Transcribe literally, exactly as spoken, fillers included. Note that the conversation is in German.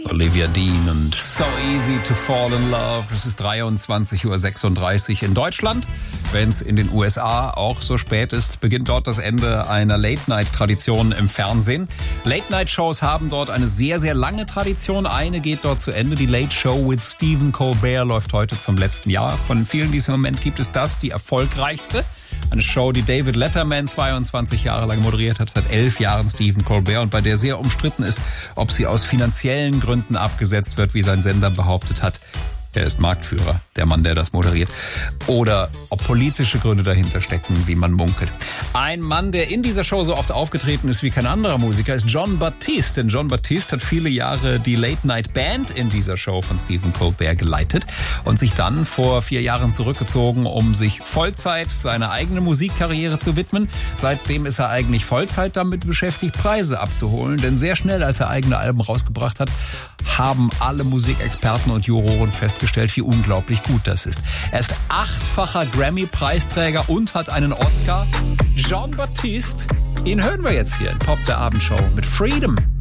Olivia Dean und So Easy to Fall in Love. Es ist dreiundzwanzig Uhr sechsunddreißig in Deutschland. Wenn es in den U S A auch so spät ist, beginnt dort das Ende einer Late-Night-Tradition im Fernsehen. Late-Night-Shows haben dort eine sehr, sehr lange Tradition. Eine geht dort zu Ende. Die Late Show with Stephen Colbert läuft heute zum letzten Jahr. Von vielen in diesem Moment gibt es das, die erfolgreichste. Eine Show, die David Letterman zweiundzwanzig Jahre lang moderiert hat, seit elf Jahren Stephen Colbert und bei der sehr umstritten ist, ob sie aus finanziellen Gründen abgesetzt wird, wie sein Sender behauptet hat. Er ist Marktführer, der Mann, der das moderiert. Oder ob politische Gründe dahinter stecken, wie man munkelt. Ein Mann, der in dieser Show so oft aufgetreten ist wie kein anderer Musiker, ist Jon Batiste. Denn Jon Batiste hat viele Jahre die Late-Night-Band in dieser Show von Stephen Colbert geleitet und sich dann vor vier Jahren zurückgezogen, um sich Vollzeit seiner eigenen Musikkarriere zu widmen. Seitdem ist er eigentlich Vollzeit damit beschäftigt, Preise abzuholen. Denn sehr schnell, als er eigene Alben rausgebracht hat, haben alle Musikexperten und Juroren festgestellt, wie unglaublich gut das ist. Er ist achtfacher Grammy-Preisträger und hat einen Oscar. Jon Batiste, ihn hören wir jetzt hier in Pop der Abendshow mit Freedom.